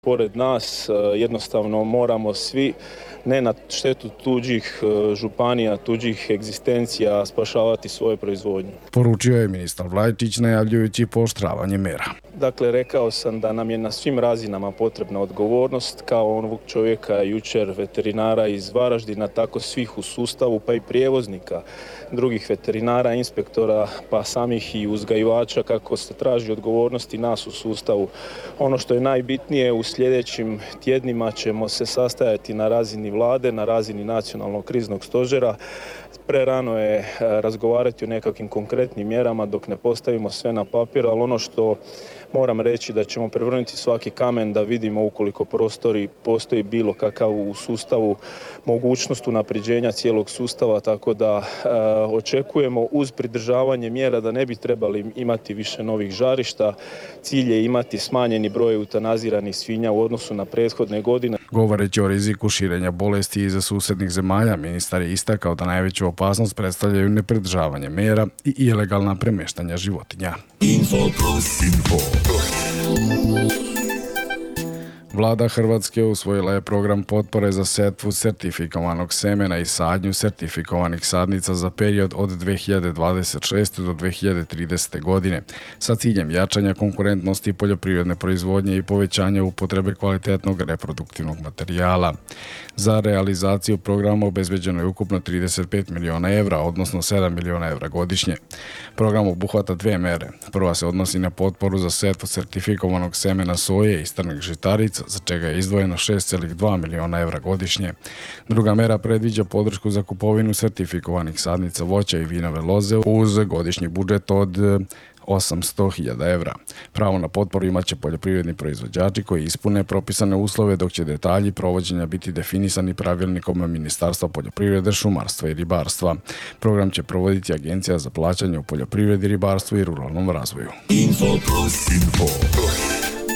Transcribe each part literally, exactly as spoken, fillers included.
Pored nas jednostavno moramo svi, ne na štetu tuđih županija, tuđih egzistencija, spašavati svoje proizvodnje. Poručio je ministar Vlajčić najavljujući pooštravanje mera. Dakle, rekao sam da nam je na svim razinama potrebna odgovornost, kao onog čovjeka jučer veterinara iz Varaždina, tako svih u sustavu, pa i prijevoznika, drugih veterinara, inspektora, pa samih i uzgajivača, kako se traži odgovornost i nas u sustavu. Ono što je najbitnije, u sljedećim tjednima ćemo se sastajati na razini vlade, na razini nacionalnog kriznog stožera. Prerano je razgovarati o nekakvim konkretnim mjerama dok ne postavimo sve na papir, ali ono što moram reći da ćemo prevrnuti svaki kamen da vidimo ukoliko prostori postoji bilo kakav u sustavu mogućnost unapređenja cijelog sustava, tako da e, očekujemo uz pridržavanje mjera da ne bi trebali imati više novih žarišta. Cilj je imati smanjeni broj eutanaziranih svinja u odnosu na prethodne godine. Govoreći o riziku širenja bolesti iz susjednih zemalja, ministar je istakao da najveću opasnost predstavljaju nepridržavanje mjera i ilegalna premještanja životinja. Info plus, info plus. Vlada Hrvatske usvojila je program potpore za setvu sertifikovanog semena i sadnju sertifikovanih sadnica za period od dvije hiljade dvadeset šeste do dvije hiljade tridesete. godine sa ciljem jačanja konkurentnosti poljoprivredne proizvodnje i povećanja upotrebe kvalitetnog reproduktivnog materijala. Za realizaciju programa obezbeđeno je ukupno trideset pet milijuna evra, odnosno sedam milijuna evra godišnje. Program obuhvata dvije mere. Prva se odnosi na potporu za setvu sertifikovanog semena soje i strnih žitarica, za čega je izdvojeno šest zarez dva milijuna evra godišnje. Druga mera predviđa podršku za kupovinu sertifikovanih sadnica voća i vinove loze uz godišnji budžet od osamsto hiljada evra. Pravo na potporu imaće poljoprivredni proizvođači koji ispune propisane uslove, dok će detalji provođenja biti definisani pravilnikom Ministarstva poljoprivrede, šumarstva i ribarstva. Program će provoditi Agencija za plaćanje u poljoprivredi, ribarstvu i ruralnom razvoju. Info plus, info plus.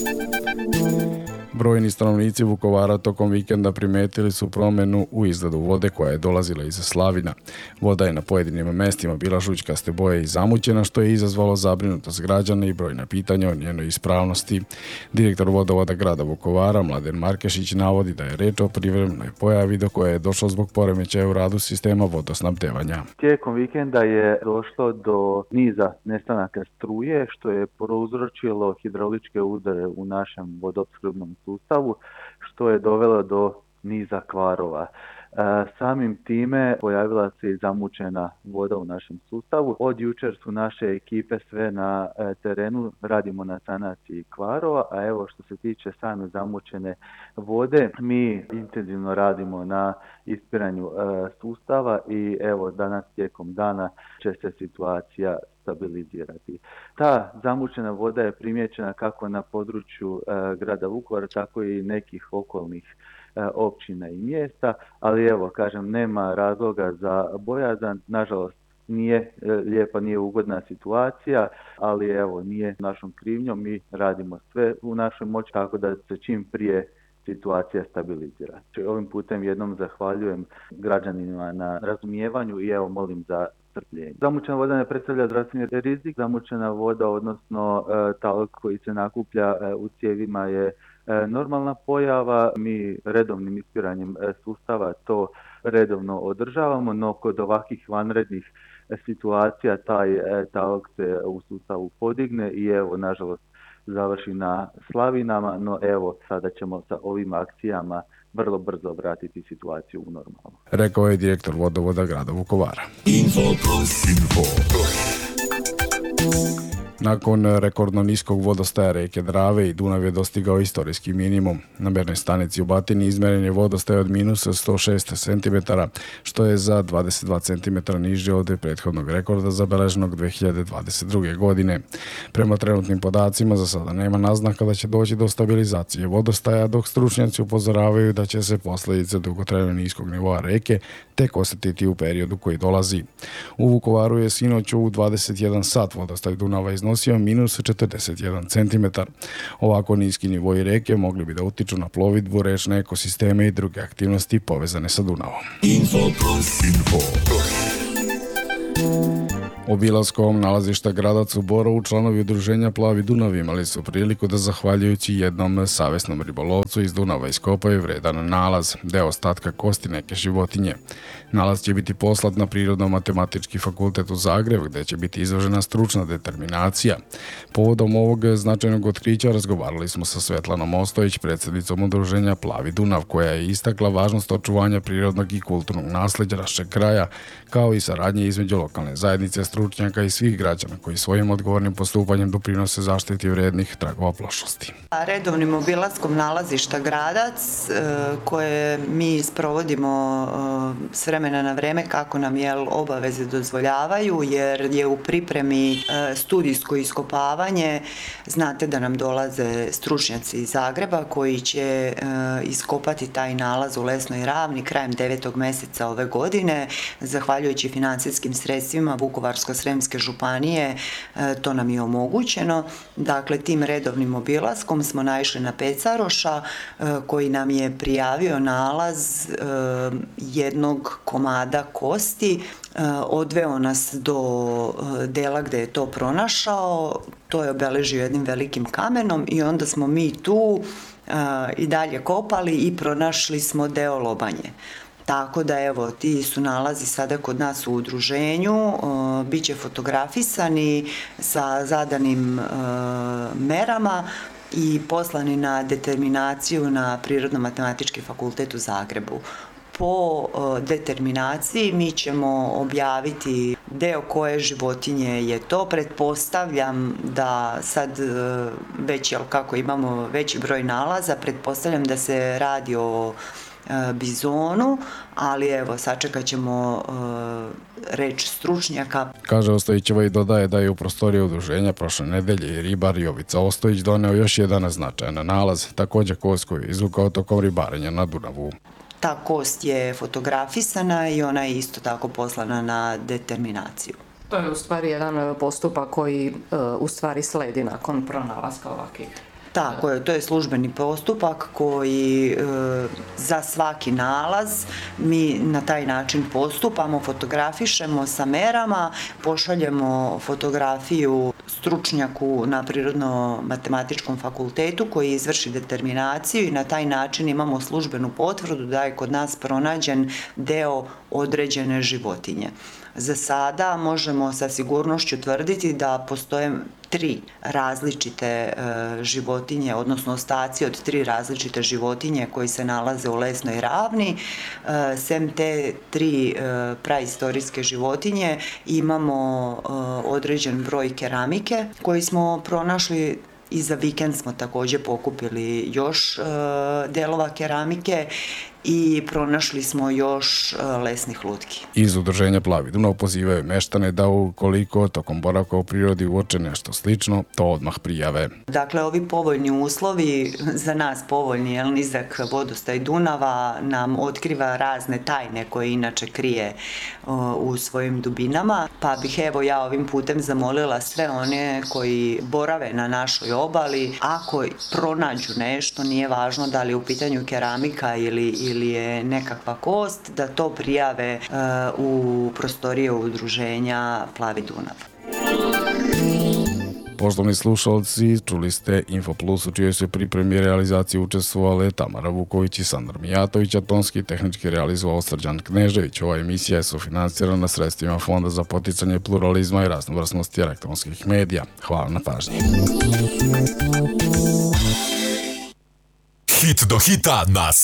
Brojni stanovnici Vukovara tokom vikenda primetili su promjenu u izgledu vode koja je dolazila iz slavina. Voda je na pojedinim mjestima bila žućkaste boje i zamućena, što je izazvalo zabrinutost građana i brojna pitanja o njenoj ispravnosti. Direktor vodovoda grada Vukovara, Mladen Markešić, navodi da je reč o privremenoj pojavi do koje je došlo zbog poremećaja u radu sistema vodosnabdevanja. Tijekom vikenda je došlo do niza nestanaka struje, što je prouzročilo hidrauličke udare u našem vodoopskrbnom sustavu, što je dovelo do niza kvarova. E, samim time pojavila se i zamućena voda u našem sustavu. Od jučer su naše ekipe sve na e, terenu, radimo na sanaciji kvarova, a evo što se tiče same zamućene vode, mi intenzivno radimo na ispiranju e, sustava i evo danas tijekom dana će se situacija stabilizirati. Ta zamućena voda je primijećena kako na području e, grada Vukovara, tako i nekih okolnih e, općina i mjesta, ali evo, kažem, nema razloga za bojazan. Nažalost, nije e, lijepa, nije ugodna situacija, ali evo, nije našom krivnjom, mi radimo sve u našoj moći tako da se čim prije situacija stabilizira. Ovim putem jednom zahvaljujem građanima na razumijevanju i evo molim za strpljenje. Zamućena voda ne predstavlja zdravstveni rizik. Zamućena voda, odnosno e, talog koji se nakuplja e, u cijevima je e, normalna pojava. Mi redovnim ispiranjem e, sustava to redovno održavamo, no kod ovakvih vanrednih e, situacija taj e, talog se u sustavu podigne i evo, nažalost, završi na slavinama, no evo, sada ćemo sa ovim akcijama vrlo brzo vratiti situaciju u normalno. Rekao je direktor vodovoda grada Vukovara. Info plus, info plus. Nakon rekordno niskog vodostaja rijeke Drave i Dunav je dostigao istorijski minimum. Na mjernoj stanici u Batini izmjeren je vodostaj od minus sto šest centimetara, što je za dvadeset dva centimetra niže od prethodnog rekorda zabeleženog dvije hiljade dvadeset druge. godine. Prema trenutnim podacima za sada nema naznaka da će doći do stabilizacije vodostaja, dok stručnjaci upozoravaju da će se posljedice dugotrajno niskog nivoa reke tek osjetiti u periodu koji dolazi. U Vukovaru je sinoć u dvadeset jedan sat vodostaj Dunava iznosio minus četrdeset jedan centimetar. Ovako niski nivoi reke mogli bi da utiču na plovidbu, rečne ekosisteme i druge aktivnosti povezane sa Dunavom. Info plus, info plus. Obilaskom nalazišta Gradac u Borovu članovi udruženja Plavi Dunav imali su priliku da zahvaljujući jednom savesnom ribolovcu iz Dunava iskopaju vredan nalaz, deo ostatka kosti neke životinje. Nalaz će biti poslat na Prirodno-matematički fakultet u Zagreb, gde će biti izložena stručna determinacija. Povodom ovog značajnog otkrića razgovarali smo sa Svetlanom Ostojić, predsjednicom udruženja Plavi Dunav, koja je istakla važnost očuvanja prirodnog i kulturnog nasleđa našeg kraja, kao i saradnje između lokalne zajednice, stručnjaka i svih građana koji svojim odgovornim postupanjem doprinose zaštiti vrednih tragova prošlosti. Redovnim obilaskom nalazišta Gradac, koje mi sprovodimo s vremena na vreme kako nam je obaveze dozvoljavaju, jer je u pripremi studijsko iskopavanje. Znate da nam dolaze stručnjaci iz Zagreba koji će iskopati taj nalaz u Lesnoj ravni krajem devetog meseca ove godine. Zahvaljujući financijskim sredstvima Vukovarsko-sremske županije to nam je omogućeno. Dakle, tim redovnim obilaskom smo naišli na Pecaroša koji nam je prijavio nalaz jednog komada kosti, odveo nas do dela gde je to pronašao, to je obeležio jednim velikim kamenom i onda smo mi tu i dalje kopali i pronašli smo deo lobanje. Tako da evo, ti su nalazi sada kod nas u udruženju, bit će fotografisani sa zadanim merama i poslani na determinaciju na Prirodno-matematički fakultet u Zagrebu. Po determinaciji mi ćemo objaviti deo koje životinje je to. Pretpostavljam da sad već, jel kako imamo veći broj nalaza, pretpostavljam da se radi o bizonu, ali evo, sačekat ćemo uh, reč stručnjaka. Kaže Ostojićeva i dodaje da je u prostoriji udruženja prošle nedelje i ribar Jovica Ostojić doneo još jedan značajan nalaz, također kost koju je izvukao tokom ribarenja na Dunavu. Ta kost je fotografisana i ona je isto tako poslana na determinaciju. To je u stvari jedan postupak koji uh, u stvari sledi nakon pronalaska ovakvih. Tako je, to je službeni postupak koji e, za svaki nalaz mi na taj način postupamo, fotografišemo sa merama, pošaljemo fotografiju stručnjaku na Prirodno-matematičkom fakultetu koji izvrši determinaciju i na taj način imamo službenu potvrdu da je kod nas pronađen deo određene životinje. Za sada možemo sa sigurnošću tvrditi da postoje tri različite e, životinje, odnosno ostaci od tri različite životinje koji se nalaze u Lesnoj ravni. E, sem te tri e, praistorijske životinje imamo e, određen broj keramike koji smo pronašli. I za vikend smo također pokupili još e, delova keramike i pronašli smo još e, lesnih lutki. Iz udruženja Plavi Dunav pozivaju meštane da ukoliko tokom boravka u prirodi uoče nešto slično, to odmah prijave. Dakle, ovi povoljni uslovi, za nas povoljni, jel, nizak vodostaj Dunava nam otkriva razne tajne koje inače krije o, u svojim dubinama, pa bih evo ja ovim putem zamolila sve one koji borave na našoj obali, ako pronađu nešto, nije važno da li je u pitanju keramika ili, ili je nekakva kost, da to prijave uh, u prostorije udruženja Plavi Dunav. Poštovni slušalci, čuli ste Infoplus u čijoj se pripremi realizaciji učestvovale Tamara Vuković i Sandra Mijatović, a tonski i tehnički realizovao Srđan Knežević. Ova emisija je sufinancirana sredstvima Fonda za poticanje pluralizma i raznovrsnosti elektronskih medija. Hvala na pažnji. Hit do hita na